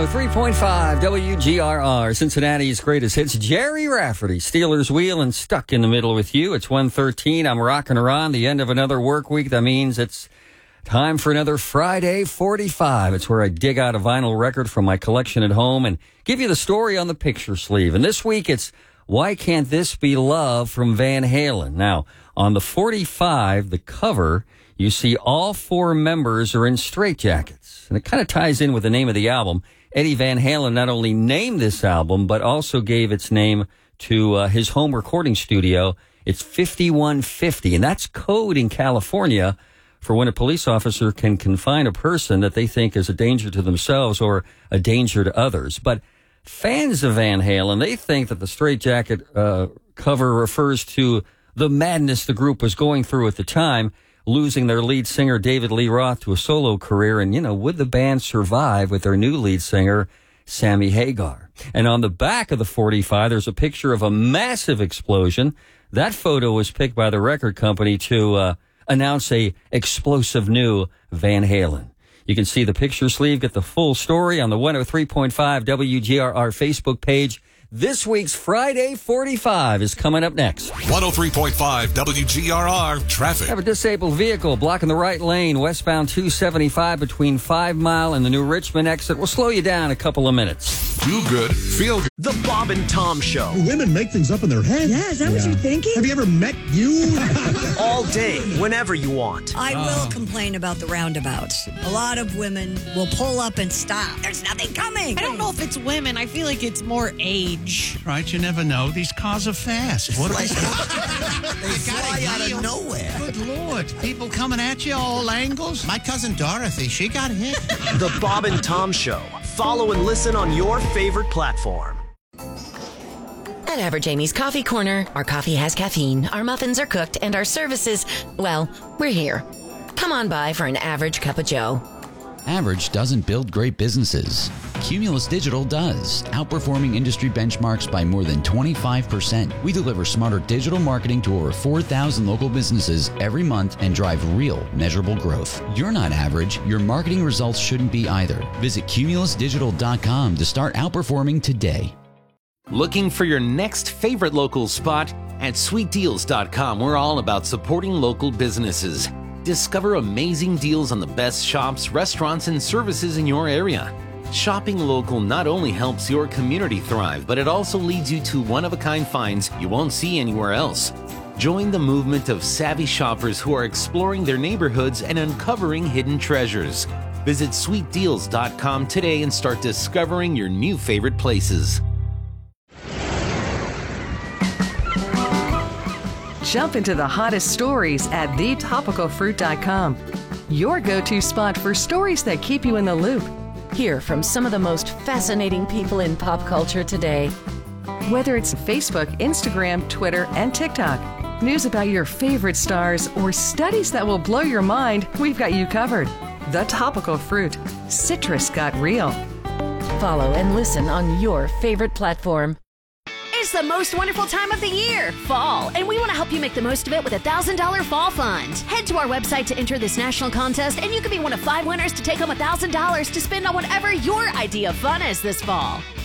103.5 WGRR, Cincinnati's greatest hits. Jerry Rafferty, Steelers Wheel, and Stuck in the Middle with you. It's 1:13. I'm rocking around the end of another work week. That means it's time for another Friday 45. It's where I dig out a vinyl record from my collection at home and give you the story on the picture sleeve. And this week it's Why Can't This Be Love from Van Halen. Now, on the 45, the cover, you see all four members are in straitjackets. And it kind of ties in with the name of the album. Eddie Van Halen not only named this album, but also gave its name to his home recording studio. It's 5150, and that's code in California for when a police officer can confine a person that they think is a danger to themselves or a danger to others. But fans of Van Halen, they think that the straitjacket cover refers to the madness the group was going through at the time, losing their lead singer David Lee Roth to a solo career. And, would the band survive with their new lead singer, Sammy Hagar? And on the back of the 45, there's a picture of a massive explosion. That photo was picked by the record company to announce a explosive new Van Halen. You can see the picture sleeve, get the full story on the 103.5 WGRR Facebook page. This week's Friday 45 is coming up next. 103.5 WGRR traffic. I have a disabled vehicle blocking the right lane, westbound 275 between 5 Mile and the New Richmond exit. We'll slow you down a couple of minutes. Do good, feel good. The Bob and Tom Show. Women make things up in their head. Yeah, is that what you're thinking? Have you ever met you? All day, whenever you want. I will complain about the roundabouts. A lot of women will pull up and stop. There's nothing coming. I don't know if it's women. I feel like it's more age. Right, you never know. These cars are fast. What They fly out of nowhere. Good Lord. People coming at you all angles. My cousin Dorothy, she got hit. The Bob and Tom Show. Follow and listen on your favorite platform. At Average Amy's Coffee Corner, our coffee has caffeine, our muffins are cooked, and our services, well, we're here. Come on by for an average cup of joe. Average doesn't build great businesses. Cumulus Digital does, outperforming industry benchmarks by more than 25%. We deliver smarter digital marketing to over 4,000 local businesses every month and drive real, measurable growth. You're not average. Your marketing results shouldn't be either. Visit cumulusdigital.com to start outperforming today. Looking for your next favorite local spot? At sweetdeals.com, we're all about supporting local businesses. Discover amazing deals on the best shops, restaurants, and services in your area. Shopping local not only helps your community thrive, but it also leads you to one-of-a-kind finds you won't see anywhere else. Join the movement of savvy shoppers who are exploring their neighborhoods and uncovering hidden treasures. Visit sweetdeals.com today and start discovering your new favorite places. Jump into the hottest stories at thetopicalfruit.com. Your go-to spot for stories that keep you in the loop. Hear from some of the most fascinating people in pop culture today. Whether it's Facebook, Instagram, Twitter, and TikTok, news about your favorite stars, or studies that will blow your mind, we've got you covered. The Topical Fruit. Citrus got real. Follow and listen on your favorite platform. It's the most wonderful time of the year, fall, and we want to help you make the most of it with a $1,000 fall fund. Head to our website to enter this national contest, and you could be one of 5 winners to take home $1,000 to spend on whatever your idea of fun is this fall.